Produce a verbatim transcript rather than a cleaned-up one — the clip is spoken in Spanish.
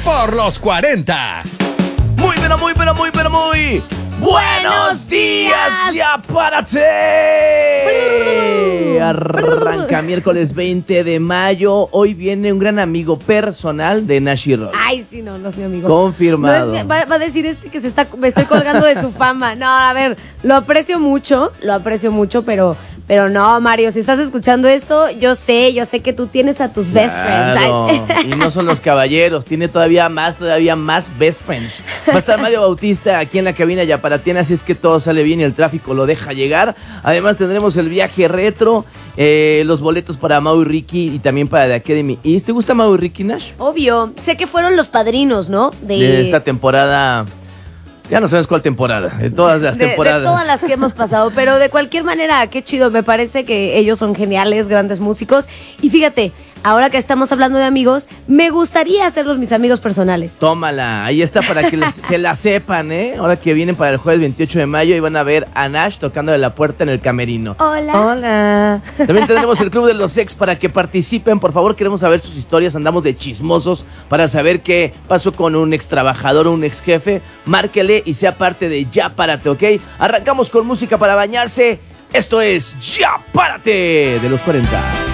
por los cuarenta. Muy, pero muy, pero muy, pero muy... ¡Buenos días! ¡Ya párate! Arranca miércoles veinte de mayo. Hoy viene un gran amigo personal de Nash y Roll. Ay, sí, no, no es mi amigo. Confirmado. No es mi- va, va a decir este que se está, me estoy colgando de su fama. No, a ver, lo aprecio mucho, lo aprecio mucho, pero, pero no, Mario, si estás escuchando esto, yo sé, yo sé que tú tienes a tus best Claro. friends. Ay. Y no son los caballeros, tiene todavía más, todavía más best friends. Va a estar Mario Bautista aquí en la cabina yaparatena, así es que todo sale bien y el tráfico lo deja llegar. Además tendremos el viaje retro, eh, los boletos para Mau y Ricky y también para The Academy East. ¿Te gusta Mau y Ricky, Nash? Obvio, sé que fueron los padrinos, ¿no? De esta temporada, ya no sabes cuál temporada, de todas las de, temporadas. de todas las que hemos pasado, pero de cualquier manera, qué chido, me parece que ellos son geniales, grandes músicos. Y fíjate, ahora que estamos hablando de amigos, me gustaría hacerlos mis amigos personales. Tómala, ahí está para que les- se la sepan, ¿eh? Ahora que vienen para el jueves veintiocho de mayo y van a ver a Nash tocándole la puerta en el camerino. Hola. Hola. También tendremos el Club de los Ex para que participen. Por favor, queremos saber sus historias. Andamos de chismosos para saber qué pasó con un ex trabajador o un ex jefe. Márquele y sea parte de Ya Párate, ¿ok? Arrancamos con música para bañarse. Esto es Ya Párate de los cuarenta.